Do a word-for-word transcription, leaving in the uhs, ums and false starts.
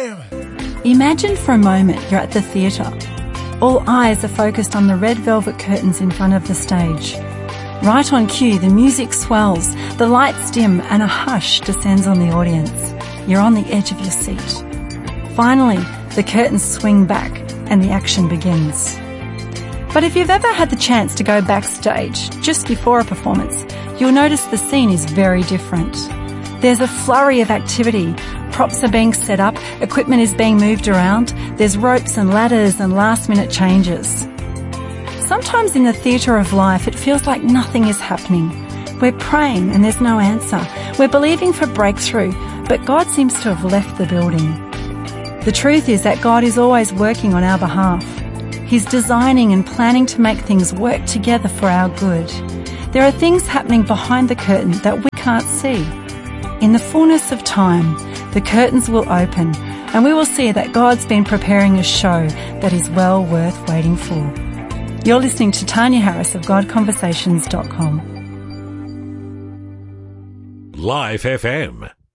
am. Imagine for a moment you're at the theatre. All eyes are focused on the red velvet curtains in front of the stage. Right on cue, the music swells, the lights dim, and a hush descends on the audience. You're on the edge of your seat. Finally, the curtains swing back and the action begins. But if you've ever had the chance to go backstage just before a performance, you'll notice the scene is very different. There's a flurry of activity. Props are being set up, equipment is being moved around, there's ropes and ladders and last-minute changes. Sometimes in the theatre of life, it feels like nothing is happening. We're praying and there's no answer. We're believing for breakthrough, but God seems to have left the building. The truth is that God is always working on our behalf. He's designing and planning to make things work together for our good. There are things happening behind the curtain that we can't see. In the fullness of time, the curtains will open and we will see that God's been preparing a show that is well worth waiting for. You're listening to Tanya Harris of God Conversations dot com. Life F M.